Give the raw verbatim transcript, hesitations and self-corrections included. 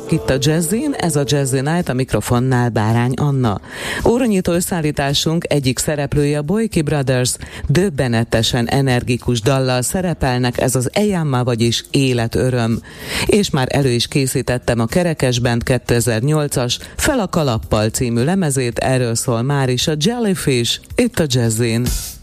Sziasztok, itt a Jazzin, ez a Jazzy Night, a mikrofonnál Bárány Anna. Óranyitó összeállításunk egyik szereplője, a Boyki Brothers, döbbenetesen energikus dallal szerepelnek, ez az Ejamma, vagyis Életöröm. És már elő is készítettem a Kerekesband kétezer-nyolcas Fel a kalappal című lemezét, erről szól már is a Jellyfish, itt a Jazzin.